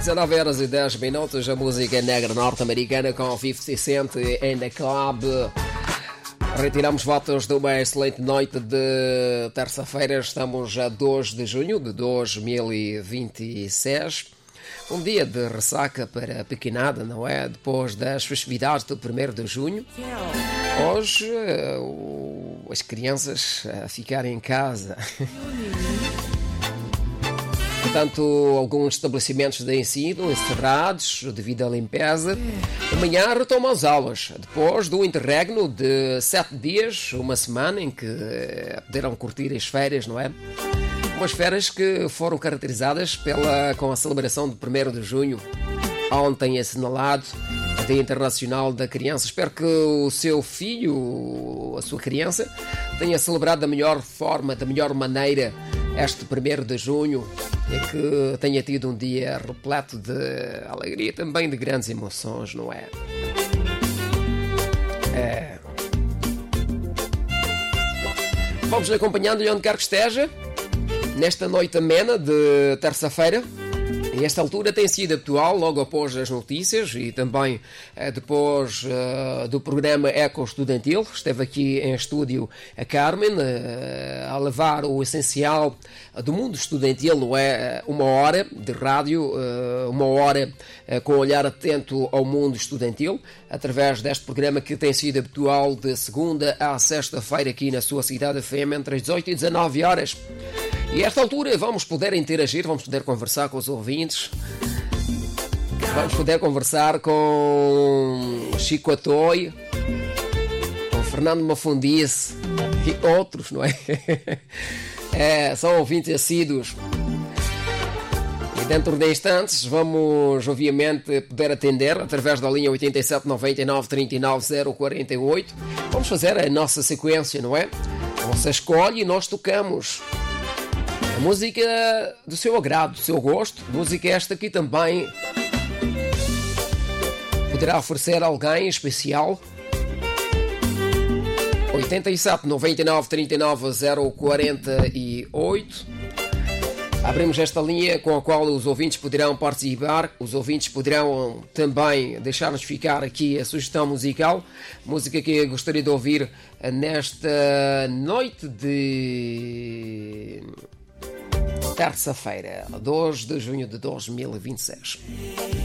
19h10, a música negra norte-americana com 50 Cent in the Club. Retiramos votos de uma excelente noite de terça-feira. Estamos a 2 de junho de 2026. Um dia de ressaca para a pequenada, não é? Depois das festividades do 1º de junho. Hoje, as crianças a ficarem em casa. Portanto, alguns estabelecimentos de ensino encerrados devido à limpeza. Amanhã retomam as aulas, depois do interregno de 7 dias, uma semana em que poderão curtir as férias, não é? Umas férias que foram caracterizadas com a celebração de 1º de junho, ontem assinalado, a Dia Internacional da Criança. Espero que o seu filho, a sua criança, tenha celebrado da melhor forma, da melhor maneira, este 1º de junho, e que tenha tido um dia repleto de alegria, também de grandes emoções, não é? Vamos acompanhando-lhe onde quer que esteja, nesta noite amena de terça-feira. E esta altura tem sido habitual, logo após as notícias e também depois do programa Eco Estudantil. Esteve aqui em estúdio a Carmen a levar o essencial do mundo estudantil, não é? Uma hora de rádio, uma hora com um olhar atento ao mundo estudantil, através deste programa que tem sido habitual de segunda à sexta-feira aqui na sua cidade FM, entre as 18 e 19 horas. E a esta altura vamos poder interagir, vamos poder conversar com os ouvintes, vamos poder conversar com Chico Atoy, com Fernando Mafundice e outros, não é? São ouvintes assíduos. E dentro de instantes vamos, obviamente, poder atender através da linha 87 99 39 048. Vamos fazer a nossa sequência, não é? Você escolhe e nós tocamos a música do seu agrado, do seu gosto. Música esta aqui também poderá oferecer a alguém especial. 87 99 39 048. Abrimos esta linha com a qual os ouvintes poderão participar. Os ouvintes poderão também deixar-nos ficar aqui a sugestão musical. Música que eu gostaria de ouvir nesta noite de terça-feira, 2 de junho de 2026.